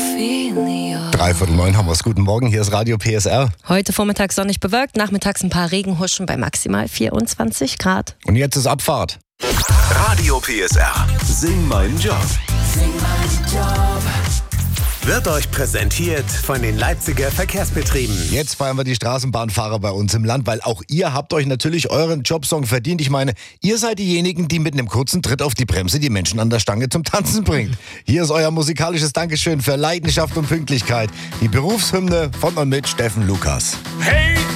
8:45 haben wir es. Guten Morgen, hier ist Radio PSR. Heute Vormittag sonnig bewölkt, nachmittags ein paar Regenhuschen bei maximal 24 Grad. Und jetzt ist Abfahrt. Radio PSR. Sing meinen Job. Wird euch präsentiert von den Leipziger Verkehrsbetrieben. Jetzt feiern wir die Straßenbahnfahrer bei uns im Land, weil auch ihr habt euch natürlich euren Jobsong verdient. Ich meine, ihr seid diejenigen, die mit einem kurzen Tritt auf die Bremse die Menschen an der Stange zum Tanzen bringt. Hier ist euer musikalisches Dankeschön für Leidenschaft und Pünktlichkeit. Die Berufshymne von und mit Steffen Lukas. Hey!